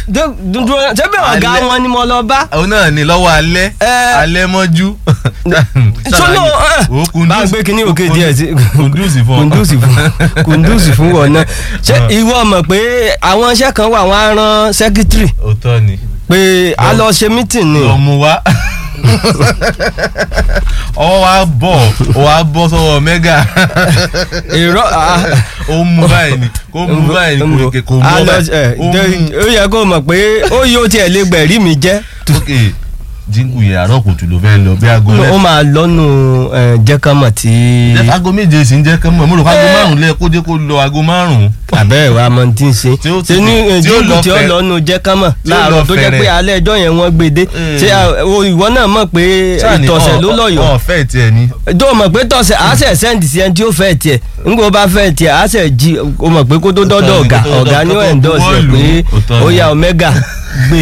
ṣebí ọ̀gá wọn ni mo lọ bá. òun náà ni lọ́wọ́ alẹ́ mọ́jú. sọ́nà bá gbé kinní òkè díẹ̀ sí kùndùsì fún wọn náà. ṣé ìwọ mọ̀ pé àwọn iṣẹ́ kan wà wọ́n á rán sẹ́kítírì. òótọ́ ni. pé a lọ ṣe mítìn ni. ọmọ wa ọwọ́ wa bọ́ sọ́wọ́ mẹ́gà. èrò ó mú báyìí ni kò mú báyìí ni kò mú báyìí. ó yẹ kó mọ̀ pé ó yóò tiẹ̀ lè gbẹ̀rí mi jẹ́. jíngù yẹn àárọ̀ kùtù ló fẹ́ lọ bí aago mẹ́ta. ó máa lọ́nu jẹ́kánmọ̀ tí. aago méje sì ń jẹ́kánmọ̀ mo rò pé aago márùn-ún lẹ́ẹ̀ kó jẹ́ kó lọ aago márùn-ún. àbẹ́ ìwà ọmọ tí ń ṣe ṣe ní jíngù tí ó lọ́nu jẹ́kánmọ̀ láàárọ̀ tó jẹ́ pé alẹ́ ẹjọ́ yẹn wọ́n gbé dé ṣé ìwọ náà mọ̀ pé ìtọ̀sẹ̀ ló lọ́yọ̀. ọ̀fẹ́ tiẹ̀ ni. tó o mọ̀ pé tọ̀sẹ̀ àṣẹ sẹ́ǹdì sí ẹni tí ó fẹ́ tiẹ̀ ńgbò bá fẹ́ tiẹ̀ àṣẹ jí o mọ̀ pé kó tó dọ́dọ̀ ọ̀gá ni ó endorse pé ó yá omega gbé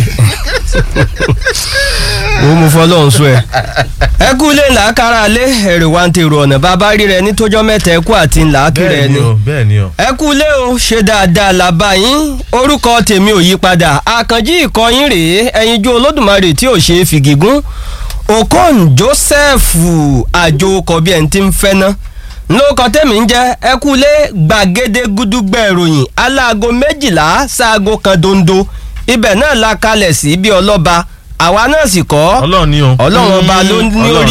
ó mú fọlọ́run sọ ẹ. ẹ kú lé ńlá kára lé èrè wa ń tèrò ọ̀nà bàbá rí rẹ ní tójọ́ mẹ́ta ẹ kú àti ńlá kiri ẹni. ẹ kú lé o ṣe dáadáa làbá yín orúkọ tèmi ò yí padà àkànjí ìkọyín rèé ẹyinjú olódùmarè tí ò ṣe é fìgígún Okon Joseph àjò kọ bí ẹni tí ń fẹ́ ná lóòkọ tèmi ń jẹ́ ẹ kú lé gbàgede gúdúgbẹ̀ ìròyìn aláago 12 sáago kan dondo ibẹ̀ náà la kalẹ̀ sí bí ọlọ́ba àwa náà sì kọ́ ọlọ́run ọba ló ní orí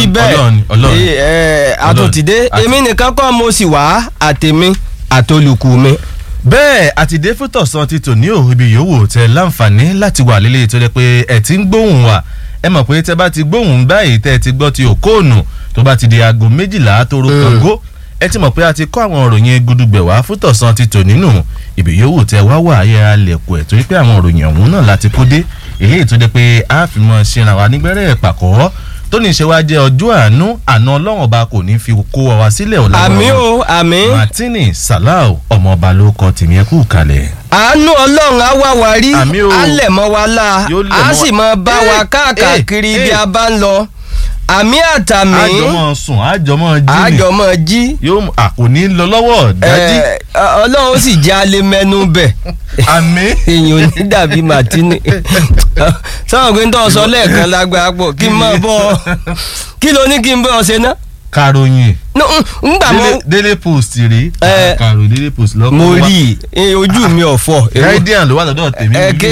bẹ́ẹ̀ àtòtìdé èmi nìkan kọ́ mo sì wá àtèmi àtolùkù mi. bẹ́ẹ̀ àtìdé fútọ̀sán ti tò ní òbí yòówù tẹ láǹfààní láti wà lílé tó lẹ́ pé ẹ̀ ti ń gbóhùn wa ẹ mọ̀ pé tẹ bá ti gbóhùn báyìí tẹ ti gbọ́ ti Okonu tó bá ti di aago 12 tó ro kàngó ẹ ti mọ̀ pé a ti kọ́ àwọn òròyìn gudugbẹ̀ wá fútọ̀sán ti tò nínú ibi yòówù tẹ wá wà ayé alẹ̀kùn ẹ̀ torí pé àwọn òròyìn ọ̀hún náà láti kó dé èyí tó dé pé a fi mọ̀ ṣe ra wa nígbẹ́rẹ́ pàkọ́ tó ní í ṣe wá jẹ́ ọjọ́ àánú Ọlọ́run ọba kò ní fi kó wa sílẹ̀ ọ̀la. àmín o àmín. Martini Salau ọmọọba ló kọ tèmi ẹ kú kalẹ̀. àánú Ọlọ́run á wá wa rí alẹ̀ mọ́ wa lá a sì mọ́ bá wa káàkiri bí a bá ń lọ àmì àtàmì àjọmọ sùn àjọmọ jí yóò àkòní lọ lọ́wọ́ dájí. Ọlọ́run ó sì jẹ́ alẹ́ mẹ́nu bẹ̀. àmì. èèyàn ò ní dàbí Martini sọ́wọ́n pé ń tọ́ sọ lẹ́ẹ̀kan lágbára pọ̀ kí n máa bọ́ kí ló ní kí n bọ́ ọ ṣe ná. karòyìn. ngbà mo Daily Post rí. karòyìn Daily Post lọ́kọ̀ mo rí ojú mi ọ̀fọ̀. Guardian ló wà lọ́dọ̀ tèmi.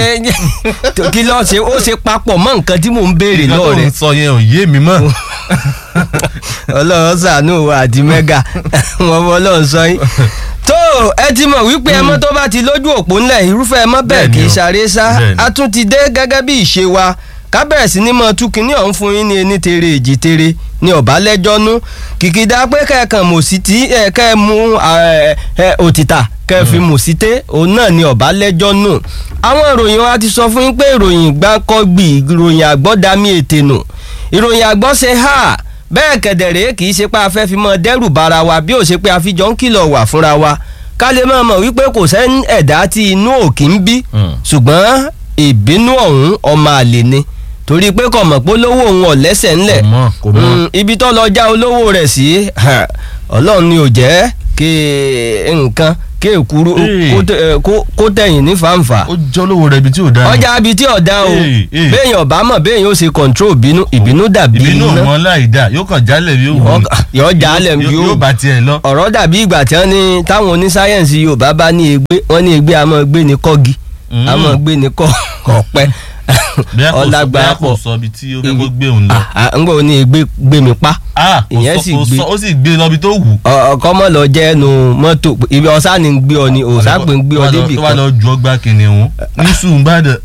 kí ló ṣe ó ṣe papọ̀ mọ́ nǹkan tí mò ń béèrè lọ́ọ̀ rẹ̀. nǹkan tó ń sọ yẹn ò yé mi mọ́. Ọlọ́run ṣàánú wa àti mẹ́gà wọn bọ́ Ọlọ́run sọ yín. tó ẹ ti mọ̀ wípé ẹmọ́ tó bá ti lójú òpó ńlẹ̀ irúfẹ́ ẹmọ́ bẹ́ẹ̀ kì í ṣàré sá a tún ti dé gẹ́gẹ́ bí ìṣe wa kábẹ̀rẹ̀ sí ni mọ̀ tún kínní ọ̀hún fún yín ní ẹni tere èjì tere ní ọ̀bálẹ́jọ́nú kìkìdá pé kẹ́ẹ̀kan mọ̀ sí tí kẹ́ẹ̀ mú òtítà kẹ́ẹ̀ fi mọ̀ sí tẹ́ òun náà ní ọ̀bálẹ́jọ́nú àwọn ìròyìn wa ti sọ fún yín pé ìròyìn gbáǹkọ́gbì ìròyìn àgbọ́dàmí ètènù ìròyìn àgbọ́ṣe ha bẹ́ẹ̀ kẹ̀dẹ̀rẹ́ kì í ṣe pé a fẹ́ fi mọ́ dẹ́rù bara wa bí ó ṣe pé a fi jọ ń kìlọ̀ wà fúnra wa ká lè máa mọ̀ wípé kò sẹ́ni ẹ̀dá tí inú òkì ń bí ṣùgbọ́n ìbínú ọ̀hún ọmọ àlè ni torí pé kò mọ̀ pé olówó òun ọ̀lẹ́sẹ̀ ńlẹ̀ ibi tó lọ já olówó rẹ̀ sí Ọlọ́run ni ò jẹ́ kí nǹkan kéèkúrú kó tẹ̀yìn ní fàǹfà. ó jẹ́ olówó rẹ̀ ibi tí ò dá. ọjà ibi tí ò dá o béèyàn ọ̀bá mọ̀ béèyàn ó ṣe control ìbínú dàbí iná. ìbínú ọmọ láì dá yóò kàn jálẹ̀ bí ó wù. yóò jálẹ̀ bí ó yóò bá tiẹ̀ lọ. ọ̀rọ̀ dàbí ìgbà tí wọ́n ní táwọn onísáyẹ̀nsì Yorùbá bá ní ègbé wọ́n ní ègbé a máa gbé ní kọ́gi a máa gbé ní kọ̀ọ̀pẹ́ ọlágbá pọ̀ sọ ibi tí ó fẹ́ kó gbé òun lọ. n kò ní gbé mi pa. ìyẹn sì gbé ó sì gbé lọ ibi tó wù. ọkọ mọ lọ jẹ ẹnu mọ́tò ibi ọsà ni ń gbé ọ ni òsà pé ń gbé ọ débì kan. tó wà lọ ju ọgbà kìnìún ní sùnbàdàn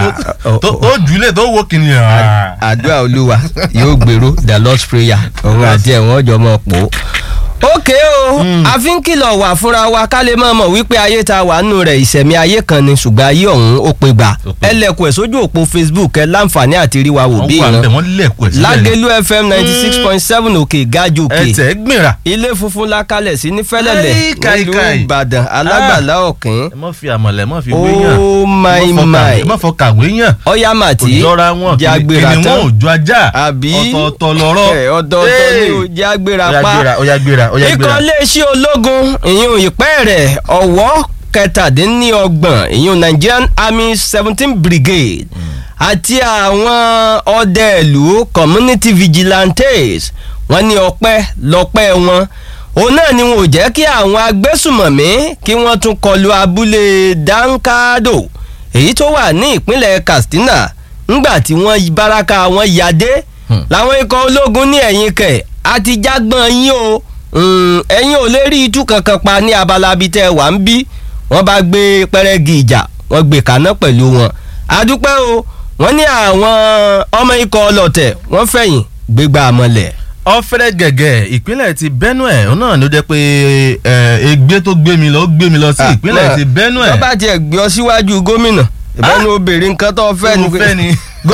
tó jùlẹ̀ tó wọ kìnìún. àdúrà Olúwa yóò gbèrò the Lord's prayer òun àti ẹ̀wọ̀n ọjọ́ mọ̀ pọ̀. ókè o àfi ń kìlọ̀ wà fúnra wa ká lè máa mọ̀ wípé ayé ta wà nù rẹ̀ ìṣẹ̀mí ayé kan ni ṣùgbọ́n ayé ọ̀hún ó pe gbà ẹlẹ́kùn ẹ̀ sójú òpó Facebook ẹ láǹfààní àti rí wa wò bí ìran Lágẹ̀lú FM 96.7 òkè gájú òkè ẹ̀tẹ̀ gbìnrà ilé funfun lákàlẹ̀ sí ní fẹ́lẹ́lẹ̀ nílùú Ìbàdàn alágbàlá ọ̀kín. ẹ mọ́ fi àmọ̀lẹ̀ mọ́ fi wé yàn oh my ẹ mọ́ fọ kàwé yàn ọ̀yá màtí jágbéra tán kìnìún òjò ajá àbí ọ̀tọ̀ọ̀tọ̀ lọ́rọ̀ ọ̀tọ̀ọ̀tọ̀ ni ó jágbéra pa ikọ̀ iléeṣẹ́ ológun ìyún ìpẹ́ rẹ̀ ọ̀wọ́ kẹtàdínlọ́gbọ̀n ìyún Nigerian Army 17 Brigade àti àwọn ọdẹ ìlú community vigilantes wọ́n ní ọpẹ́ lọ́pẹ́ wọn òun náà ni wọn ò jẹ́ kí àwọn agbésùmọ̀mí kí wọ́n tún kọlu abúlé Dankado èyí tó wà ní ìpínlẹ̀ Katsina ńgbà tí wọ́n báraka wọn yadé làwọn ikọ̀ ológun ní ẹ̀yìn kẹ̀ àti jágbọ́n yín o ẹ̀yin ò lè rí itú kankan pa ní abala bíi tẹ́ wà ń bí wọ́n bá gbé pẹ́rẹ́gì ìjà wọ́n gbé kaná pẹ̀lú wọn adúpẹ́ o wọ́n ní àwọn ọmọ ikọ̀ ọlọ́tẹ̀ wọ́n fẹ̀yìn gbégbá amọ̀lẹ̀. ọ̀fẹ́rẹ́ gẹ̀gẹ̀ ìpínlẹ̀ ti Benue òun náà ló jẹ́ pé ègbé tó gbé mi lọ sí ìpínlẹ̀ ti Benue. lọ́ba tiẹ̀ gbé ọ síwájú gómìnà ìbánu obìnrin nǹkan tó fẹ́ ni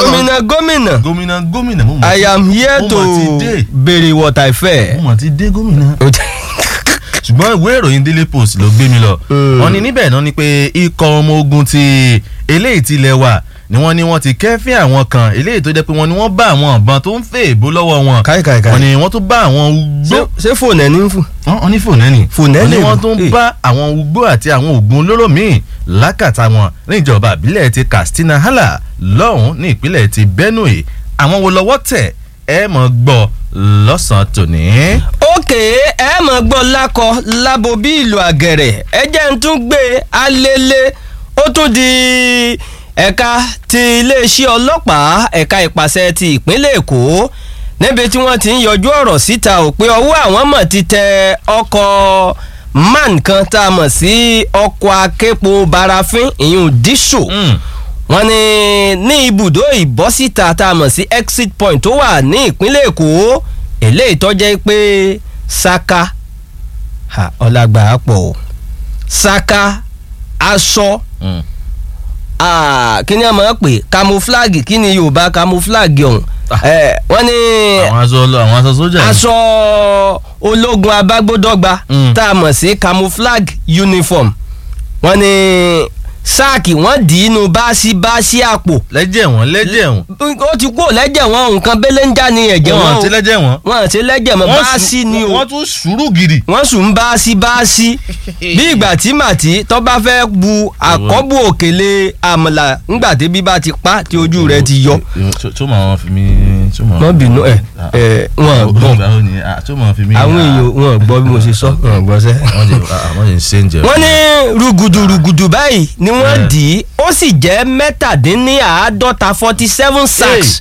gómìnà I am here to béèrè what I fẹ́. mo ti dé gómìnà ṣùgbọ́n ìwé ìròyìn Daily Post ló gbé mi lọ wọ́n ní níbẹ̀ náà ni pé ikọ̀ ọmọ ogun ti eléyìí ti lẹ̀ wà ni wọ́n ti kẹ́fín àwọn kan eléyìí tó jẹ́ pé wọ́n ní wọ́n bá àwọn ọ̀bọ̀n tó ń fẹ́ èbó lọ́wọ́ wọn wọ́n ní wọ́n tún bá àwọn ugbó. ṣé fóònù ẹni ń fún. wọ́n ní fóònù ẹni wọ́n tún bá àwọn ugbó àti àwọn oògùn olóró míì lákàtà wọn ní ìjọba ìbílẹ̀ ti Katsina Hala lọ́hùn ní ìpínlẹ̀ ti Benue àwọn wo lọ́wọ́ tẹ̀ ẹ mọ̀ gbọ́ lọ́sàn-án tòní. òkè ẹ mọ̀ gbọ́ lákọ lábo bí ìlú àgẹ̀rẹ̀ ẹ jẹ́ ń tún gbé alẹ́lẹ́ ó tún di ẹ̀ka ti iléeṣẹ́ ọlọ́pàá ẹ̀ka ìpàṣẹ ti ìpínlẹ̀ Èkó níbi tí wọ́n ti ń yọjú ọ̀rọ̀ síta ò pé ọwọ́ àwọn mọ̀ ti tẹ ọkọ̀ man kan tá a mọ̀ sí ọkọ̀ aképo barafin ìyún dísò wọ́n ní ibùdó ìbọ́síta tá a mọ̀ sí exit point tó wà ní ìpínlẹ̀ Èkó eléyìí tó jẹ́ pé Saka ọ̀làgbà pọ̀ o Saka aṣọ kí ni a máa pè camouflage kí ni Yorùbá camouflage ọ̀hún wọ́n ní àwọn aṣọ sójà aṣọ ológun abágbódọ́gba tá a mọ̀ sí camouflage uniform wọ́n ní sáàkì wọ́n dì í nu báṣí àpò. lẹ́jẹ̀ wọ́n. ó ti kó lẹ́jẹ̀ wọn nǹkan bẹ́lẹ́ ń já ní ẹ̀jẹ̀ wọn o. wọ́n ti lẹ́jẹ̀ wọn. wọ́n ti lẹ́jẹ̀ wọn báṣí ni o. wọ́n tún sùúrù gidi. wọ́n sùn báṣí. bí ìgbà tí màtí tó bá fẹ́ bu àkọ́bù òkèlè àmàlà ńgbà tí bí bá ti pa tí ojú rẹ̀ ti yọ. tó máa wọn fi mí. wọ́n bínú wọn gbọ́. àwọn èèyàn wọn gbọ́ bí mo ṣe sọ wọn gbọ́ sẹ́. wọ́n ní rúgùdù báyìí ni wọ́n dì í ó sì jẹ́ 47 47 sacks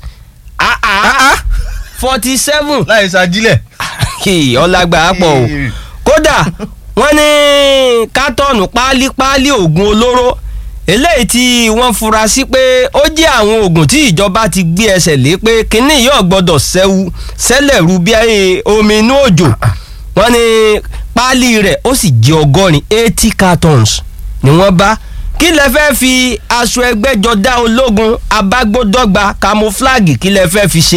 47 láì ṣàjílẹ̀ ọlágbà pọ̀ o kódà wọ́n ní kátọ́ọ̀nù páálí oògùn olóró eléyìí tí wọ́n fura sí pé ó jẹ́ àwọn oògùn tí ìjọba ti gbé ẹsẹ̀ lé pé kínní yóò gbọ́dọ̀ ṣẹlẹ̀ rú bí omi inú òjò wọ́n ní páálí rẹ̀ ó sì jẹ́ 80 cartons ni wọ́n bá kí lẹ fẹ́ fi aṣọ ẹgbẹ́jọdá ológun abágbódọ́gba camouflage kí lẹ fẹ́ fi ṣe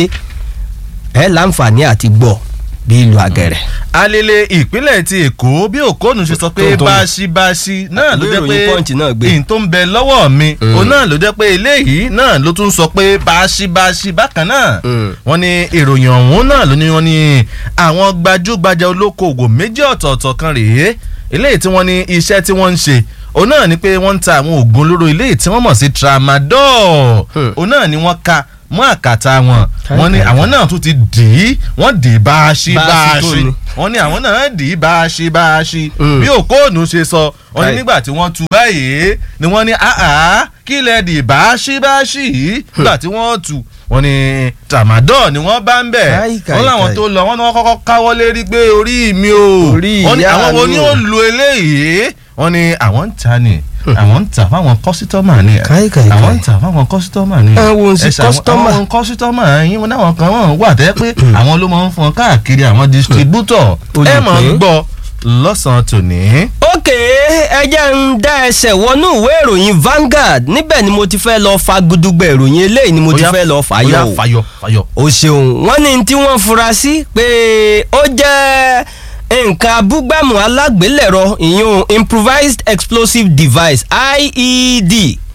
ẹ láǹfààní àti gbọ́ bí ìlú àgẹ̀rẹ̀. alele ìpínlẹ̀ ti Èkó bí Òkóònù ṣe sọ pé báṣibáṣi náà ló jẹ́ pé ìyìn tó ń bẹ lọ́wọ́ mi òun náà ló jẹ́ pé eléyìí náà ló tún sọ pé báṣibáṣi bákan náà wọ́n ní ìròyìn ọ̀hún náà ló ní wọ́n ní àwọn gbajúgbajà olókoòwò méjì ọ̀tọ̀ọ̀tọ̀ kan rèé eléyìí tí wọ́n ní iṣẹ́ tí wọ́n ń ṣe òun náà ni pé wọ́n ń ta àwọn oògùn olóró eléyìí tí wọ́n mọ̀ sí tramadol òun náà ni wọ́n ka mọ́ àkàtà wọn wọ́n ní àwọn náà tún ti wọ́n dì í báṣí wọ́n ní àwọn náà dì í báṣí bí Òkóònù ṣe sọ wọ́n ní nígbà tí wọ́n tú báyìí ni wọ́n ní kí lẹ dì báṣí nígbà tí wọ́n tú wọ́n ní tramadol ni wọ́n bá ń bẹ̀ wọ́n láwọn tó lọ wọ́n ní wọ́n kọ́kọ́ káwọ́ lérí pé orí mi o wọ́n ní àwọn wo ni ó lo eléyìí wọ́n ní àwọn ń ta ni àwọn ń tà fáwọn kọ́sítọ́mà ni àwọn ń tà fáwọn kọ́sítọ́mà ni àwọn kọ́sítọ́mà yín wọn náwọn kan wọ́n wà tẹ́ pé àwọn ló máa ń fọn káàkiri àwọn distributor ẹ máa ń gbọ́ lọ́sàn-án tòní. ókè ẹjẹ́ ń dá ẹsẹ̀ wọnú ìwé ìròyìn Vanguard níbẹ̀ ni mo ti fẹ́ lọ fa gudugbẹ̀ ìròyìn eléyìí ni mo ti fẹ́ lọ fàyọ o ṣeun wọ́n ní tí wọ́n fura sí pé ó jẹ́ nǹkan abúgbàmù alágbélẹ̀rọ ìyún improvised explosive device IED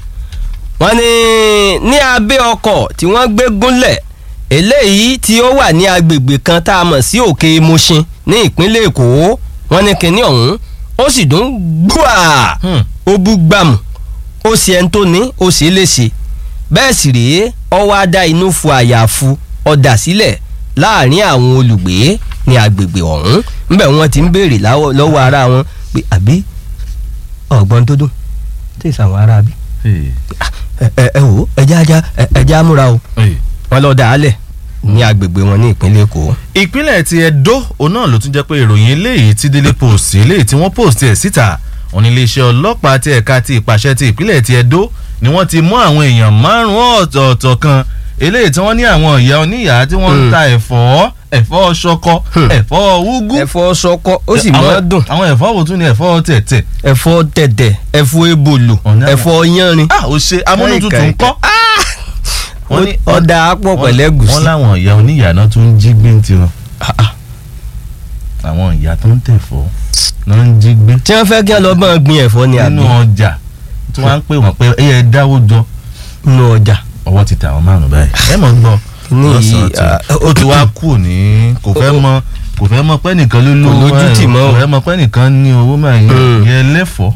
wọ́n ní abẹ́ ọkọ̀ tí wọ́n gbé gúnlẹ̀ eléyìí tí ó wà ní agbègbè kan tá a mọ̀ sí Òkè Mọ́ṣin ní ìpínlẹ̀ Èkó wọ́n ní kinní ọ̀hún ó sì dún gbúà ó bú gbàmù ó ṣe ẹni tó ní ó ṣe é léṣe bẹ́ẹ̀ sì rèé ọwọ́ adá inú fu àyàfu ọ̀dà sílẹ̀ láàrin àwọn olùgbé ní agbègbè ọ̀hún ńbẹ̀ wọ́n ti ń béèrè lọ́wọ́ ara wọn pé àbí ọ̀gbọ́n tó dùn tí ì sàwọn ará bí ẹ wò ẹja amúra o wọn lọ dà á lẹ̀ ní agbègbè wọn ní ìpínlẹ̀ Èkó. ìpínlẹ̀ ti Ẹdó òun náà ló tún jẹ́ pé ìròyìn eléyìí ti Daily Post eléyìí tí wọ́n post ẹ̀ síta òní iléeṣẹ́ ọlọ́pàá ti ẹ̀ka ti ìpàṣẹ ti ìpínlẹ̀ ti Ẹdó ni wọ́n ti mú àwọn èèyàn 5 ọ̀tọ̀ọ̀tọ̀ kan eléyìí tí wọ́n ní àwọn ìyá oníyàá tí wọ́n ń ta ẹ̀fọ́ ṣọkọ ẹ̀fọ́ úgú ẹ̀fọ́ ṣọkọ ó sì máa dùn. àwọn ẹ̀fọ́ wo tún ni ẹ̀fọ́ tẹ̀tẹ̀. ẹ̀fọ́ tẹ̀tẹ̀ ẹ̀fọ́ ebòlò ẹ̀fọ́ yánrin. ó ṣe amúnútutù ń kọ́. ọ̀dà àpọ̀ pẹ̀lẹ́ gùsì. wọ́n láwọn ìyá oníyàá náà tún ń jí gbé tiwọn. àwọn ìyá tó ń tẹ̀fọ́ náà ń jí gbé. tí wọ́n fẹ́ kí wọ́n lọ bá gbin ẹ̀fọ́ ni àbí. nínú ọjà tí wọ́n á ń pè wọ́n pé ẹ dáwó jọ. nínú ọjà. ọwọ́ ti tẹ àwọn 5 báyìí. ẹ mọ̀ ń gbọ́ ó ti wá kú ní kò fẹ́ mọ̀ pé nìkan ló lówó kò fẹ́ mọ̀ pé nìkan ní owó máa yẹ lẹ́fọ̀ọ́.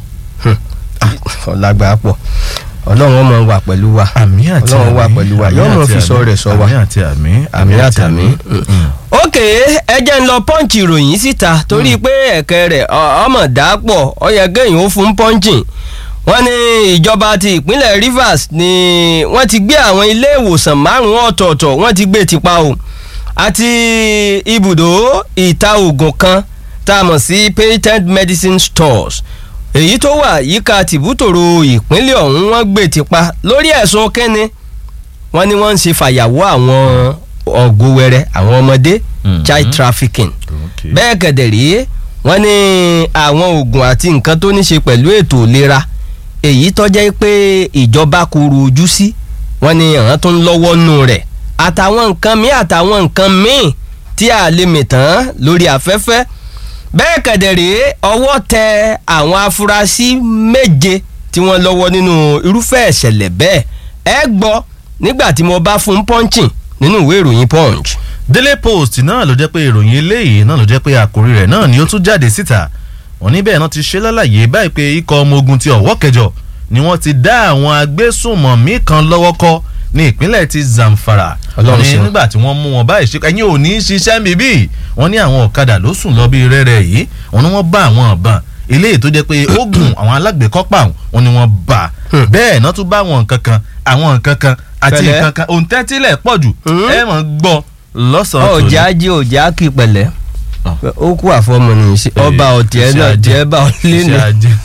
ọ̀làgbà pọ̀ ọlọ́run ọmọ wà pẹ̀lú wa ọlọ́run wà pẹ̀lú wa yóò mọ̀ fi sọ rẹ̀ sọ wa àmì àtàmì. ok ẹ jẹ́ ń lọ pọ́ǹchì ìròyìn síta torí pé ẹ̀kẹ́ rẹ̀ ọmọ dàápọ̀ ó yẹ kéèyàn ó fún pọ́ǹchì wọ́n ní ìjọba ti ìpínlẹ̀ Rivers ni wọ́n ti gbé àwọn ilé ìwòsàn 5 ọ̀tọ̀ọ̀tọ̀ wọ́n ti gbé tipa o àti ibùdó ìta oògùn kan tá a mọ̀ sí patent medicine stores èyí tó wà yíká tìbútòrò ìpínlẹ̀ ọ̀hún wọ́n gbé tipa lórí ẹ̀sùn kẹ́ni wọ́n ní wọ́n ń ṣe fàyàwọ́ àwọn ọ̀gọ́wẹrẹ àwọn ọmọdé child trafficking bẹ́ẹ̀ kẹ̀dẹ̀ rí wọ́n ní àwọn oògùn àti nǹkan tó ní ṣe pẹ̀lú ètò ìlera èyí tó jẹ́ pé ìjọba kúrú ojú sí wọ́n ní àwọn tó ń lọ́wọ́ nù rẹ̀ àtàwọn nǹkan míì tí a lè mì tán lórí afẹ́fẹ́ bẹ́ẹ̀ kẹ̀dẹ̀rẹ́ ọwọ́ tẹ àwọn afurasí 7 tí wọ́n lọ́wọ́ nínú irúfẹ́ ìṣẹ̀lẹ̀ bẹ́ẹ̀ ẹ gbọ́ nígbà tí mo bá fún punching nínú ìwé ìròyìn Punch. Daily Post náà ló jẹ́ pé ìròyìn eléyìí náà ló jẹ́ pé àkórí rẹ̀ náà ni ó tún jáde síta wọ́n níbẹ̀ náà ti ṣe lálàyé báyìí pé ikọ̀ ọmọ ogun ti ọ̀wọ́ kẹjọ ni wọ́n ti dá àwọn agbésùnmọ̀mí kan lọ́wọ́ kọ́ ní ìpínlẹ̀ ti Zamfara ní nígbà tí wọ́n mú wọn báyìí ṣe ẹ̀yin ò ní í ṣiṣẹ́ mi bí wọ́n ní àwọn ọ̀kadà ló sùn lọ bí rẹ́rẹ́ yìí wọ́n ní wọ́n bá àwọn ọ̀bàn eléyìí tó jẹ́ pé ó gùn àwọn alágbèékọ́pà wọ́n ní wọ́n bá bẹ́ẹ̀ náà tún bá àwọn nǹkan kan àti nǹkan kan òǹtẹ́tílẹ̀ pọ̀ jù ẹ mọ̀ gbọ́ lọ́sàn-án tó ní. ọjà kì pẹ̀lẹ́ ó kú àfọmọ ní sí ọba ọtí ẹ náà díẹ̀ bá ọ lé ní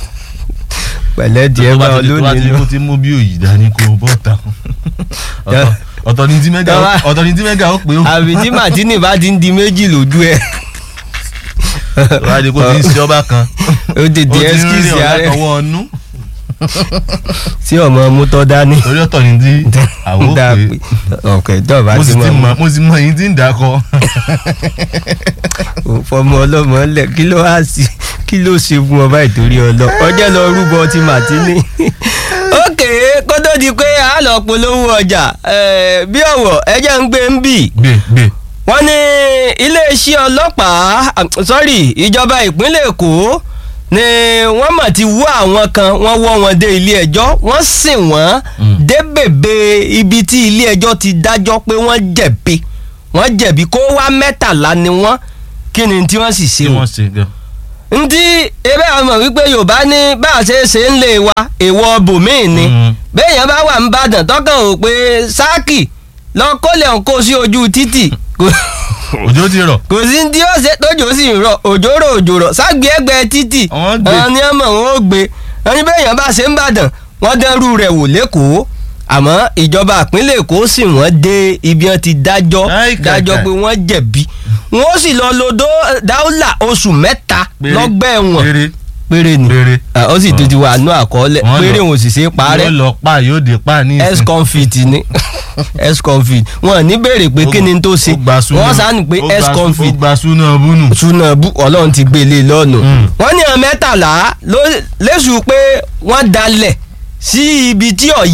pẹ̀lẹ́ díẹ̀ bá ọ lónìí ní. tó ti mú bí òyì dání kó bọ́ta ọ̀tọ̀ ni tí mẹ́gà ó pé ó. àbí tí Martini bá ti ń di méjì lójú ẹ. wáá di kó ti ń ṣe ọba kan ó tètè ẹ́skíìsì ààrẹ ó ti ń rìn ọ̀yà tọwọ́ ọnú. tí ọmọ mọ́tọ́ dání. torí ọ̀tọ̀ ni tí àwọn ò pé ọ̀kẹ́ ìjọba ti mọ̀ mo sì mọ èyí tí ń dákọ. fọmọ ọlọmọ lẹ kí ló ṣe fún ọ báyìí torí ọlọ ọjọ́ lọ rúbọ ti Martini. ókè kó tó di pé a lọ polówó ọjà bí ọ̀wọ̀ ẹjẹ́ ń gbé ń bì. gbé. wọ́n ní iléeṣẹ́ ọlọ́pàá ìjọba ìpínlẹ̀ Èkó ni wọ́n mà ti wọ́ àwọn kan wọ́n wọ́ wọn dé ilé ẹjọ́ wọ́n sìn wọ́n dé bèbè ibi tí ilé ẹjọ́ ti dájọ́ pé wọ́n jẹ̀bi kó wá 13 ni wọ́n kí ni tí wọ́n sì ṣe o. ntí ebe àmọ̀ wípé Yorùbá ní bá a ṣe ń lè wa èèwọ̀ bòmíì ni béèyàn bá wà ń bàdàn tọ́kàn ò pé sáàkì lọ kólẹ̀ ń kó sí ojú títì òjò ti rọ̀ kò sí tí ó ṣe tójò sì ń rọ̀ òjò rọ̀ ságbé ẹgbẹ́ títì àwọn ní ọmọ wọn ó gbé ẹni béèyàn bá ṣe ń bàdàn wọ́n dẹ́rù rẹ̀ wò lẹ́kọ̀ọ́ àmọ́ ìjọba ìpínlẹ̀ Èkó sì wọ́n dé ibi wọn ti dájọ́ pé wọ́n jẹ̀bi wọ́n sì lọ lo dáúlà oṣù 3 lọ́gbà ẹ̀wọ̀n péré ni ó sì tó ti wà nú àkọọ́lẹ̀ péré wọn sì ṣe parẹ́ yóò lọ pa yóò dé pa ní ìsìn ex-convict ni ex-convict wọn ní béèrè pé kí ni tó ṣe wọ́n sá ní pé ex-convict ó gba súnàbù Ọlọ́run ti gbélé lọ́nà wọ́n ní 13 lẹ́sùn pé wọ́n dalẹ̀ sí ibi tí ó yẹ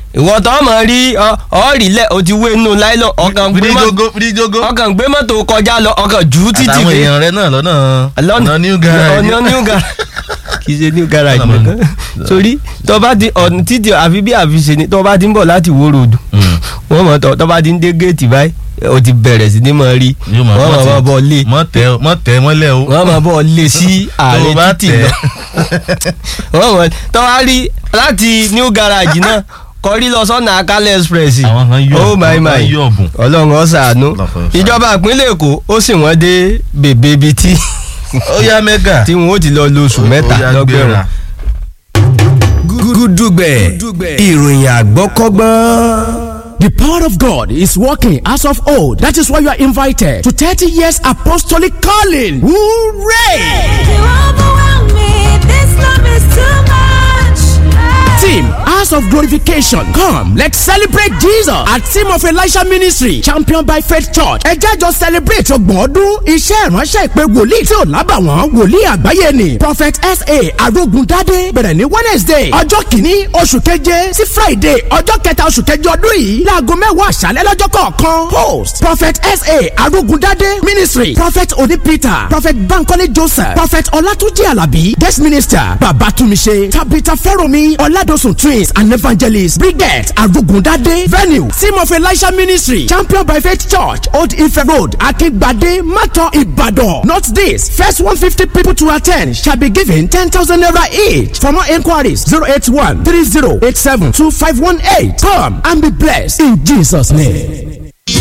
ìwọ tó mọ̀ rí ọ̀rìlẹ̀ o ti wé inú láìlọ́ ọkàn gbé mọ́tò kọjá lọ ọkàn jù títì. àtàwọn èèyàn rẹ náà lọ́nà new garage kì í ṣe new garage nìkan sórí tó bá ti ọ̀nà títì àfi bí àfiṣe ni tó bá ti ń bọ̀ láti Ìwó road wọ́n mọ̀ tó bá ti ń dé géètì báyìí o ti bẹ̀rẹ̀ sí ní mọ̀ rí wọ́n mọ̀ bọ̀ lé mọ̀ tẹ́ mọ́lẹ̀ o wọ́n mọ̀ bọ̀ lé sí ààrẹ títì lọ wọ́n mọ̀ tó wá rí láti new garage náà kọrí lọ sọ́nà Akálẹ̀ express oh my ọlọ́run ó ṣàánú ìjọba ìpínlẹ̀ Èkó ó sì wọ́n dé bèbè bíi tí ó yá mẹ́gà tí wọ́n ó ti lọ lóṣù mẹ́ta lọ́gbẹ̀rún. Gúdúgbẹ̀ ìròyìn àgbọ́kọ́gbọ́n. The power of God is working as of old. That is why you are invited to 30 years apostolic calling. Hooray! You overwhelm me. This love is too much. Team House of Glorification, come, let's celebrate Jesus at Team of Elisha Ministry, championed by Faith Church. Ẹ jẹ́ jọ celebrate ọgbọ̀n ọdún iṣẹ́ ìránṣẹ́ ìpè wòlíì tí ò lábàwọ́n wòlíì àgbáyé ni Prophet S.A. Arógundádé bẹ̀rẹ̀ ní Wednesday ọjọ́ kìíní oṣù keje sí Friday ọjọ́ kẹta oṣù keje ọdún yìí láago 10 àṣálẹ́ lọ́jọ́ kọ̀ọ̀kan. Host Prophet S.A. Arógundádé Ministry, Prophet Oni Peter, Prophet Bankole Joseph, Prophet Olatunji Alabi, Guest Minister Babatunmise, Tabitha Fẹ́rọ̀mí Oladosun Twins and Evangelist Brigette Arugundade. Venue Team of Elisha Ministry, championed by Faith Church, Old Ife Road, Akingbade, Mato, Ibadan. Note this: first 150 people to attend shall be given 10,000 naira each. For more inquiries, 081-3087-2518. Come and be blessed in Jesus' name.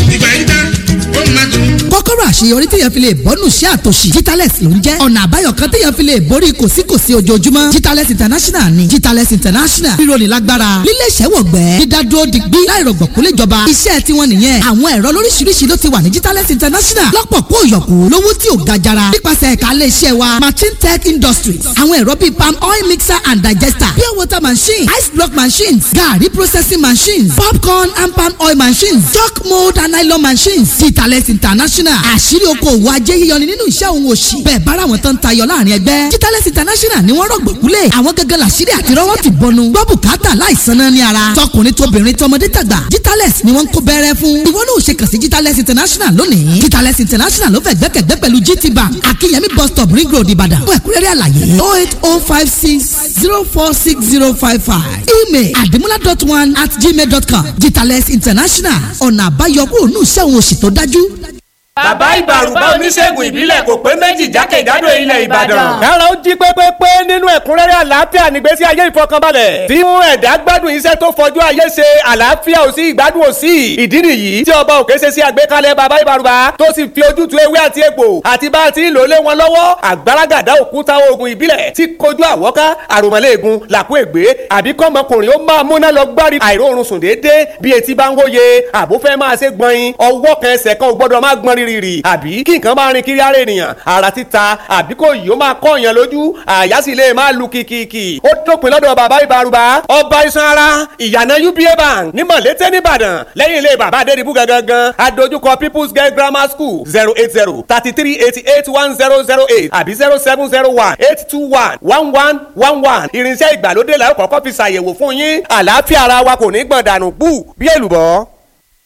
kọ́kọ́rọ́ àṣeyọrí téèyàn fi lè bọ́nù sí àtòṣì Jitales ló ń jẹ́ ọ̀nà àbáyọ kan téèyàn fi lè borí kòsíkòsí ojoojúmọ́. Jitales International ni Jitales International ríro ní lágbára lílé iṣẹ́ wọ̀gbẹ́ dídádúró digbí láìrọ̀gbọ̀kú léjọba iṣẹ́ tiwọn nìyẹn. àwọn ẹ̀rọ lóríṣiríṣi ló ti wà ní Jitales International lọ́pọ̀ kó yọ̀kú lówó tí ò ga jara nípasẹ̀ ẹ̀ka ilé iṣẹ́ wa Machine Tech Industries. àwọn ẹ̀rọ bíi palm oil mixer and digester, pure water machine, ice block machines, garri processing machines, popcorn and palm oil machines, chalk mold and nylon machines. Jitales International àṣírí okòwò ajé yíyọni nínú iṣẹ́ òun òṣì bẹ́ẹ̀ bára wọn tán tayọ láàrin ẹgbẹ́. Jitales International ni wọ́n rọ̀gbọ̀kúlẹ̀ àwọn gẹ́gẹ́ làṣírí àti rọ́wọ́ ti bọnu gbọ́ bùkátà láìsan náà ní ara tọkùnrin tóbìnrin tọmọdé tàgbà. Jitales ni wọ́n ń kó bẹ́rẹ́ fún. ìwọ náà ò ṣe kàn sí Jitales International lónìí. Jitales International ló fẹ́ gbẹ́kẹ̀gbẹ́ pẹ̀lú GT Bank Akínyẹmí bus stop ring road Ìbàdàn. fún ẹ̀kúnrẹ́rẹ́ àlàyé 08056046055 email adimula.1@gmail.com. Jitales International ọ̀nà àbáyọ kúrò ní iṣẹ́ òun òṣì tó dájú. bàbá ìbàrùbá oníṣègùn ìbílẹ̀ kò pé méjì jákèjádò ilẹ̀ Ìbàdàn. kára ó jí pépépé nínú ẹ̀kúnrẹ́rẹ́ àlàáfíà nígbésí ayé ìfọkànbalẹ̀ tí mú ẹ̀dá gbádùn iṣẹ́ tó fojú ayé ṣe àlàáfíà ò sí ìgbádùn ò sí. ìdí nìyí tí ọba òkè ṣe sí àgbékalẹ̀ bàbá ìbàrùbá tó sì fi ojútùú ewé àti egbò àti bá a ti ń lò lé wọn lọ́wọ́ àgbàràgàdá òkúta oògùn ìbílẹ̀ tí kojú àwọ́ká àròmọ̀lẹ́ẹ̀gùn làkú ègbé àbí kọ́mọkùnrin ó máa múná lọ gbárí àìróorun sùn déédéé bí etí bá ń wóye àbúfẹ́ máa ṣe gbọ̀nyin ọwọ́ kan ẹsẹ̀ kan ò gbọ́dọ̀ máa gbọ́n rírì àbí kí nǹkan máa rin kiri ara ènìyàn ara títa àbí kò yìí ó máa kọ́ èèyàn lójú àyà sì lè máa lu kìkìkì ó dópin lọ́dọ̀ bàbá ìbàrùbá ọba iṣan ara ìyànà UBA bank ní Mọ̀lété nìbàdàn lẹ́yìn ilé bàbá adédìbú gangan adójúkọ People's Girl Grammar School 080-3388-1008 àbí 0701-821-1111 irinṣẹ́ ìgbàlódé la ó kọ́kọ́ fi ṣàyẹ̀wò fún yín àlàáfíà ara wa kò ní gbọ̀n dànù bú bí èlùbọ́.